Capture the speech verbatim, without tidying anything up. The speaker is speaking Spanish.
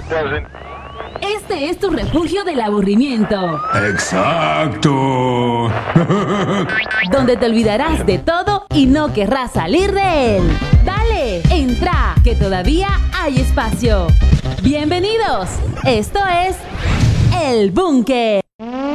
Este es tu refugio del aburrimiento, ¡Exacto! donde te olvidarás de todo y no querrás salir de él. Dale, entra, que todavía hay espacio. Bienvenidos, esto es El Búnker.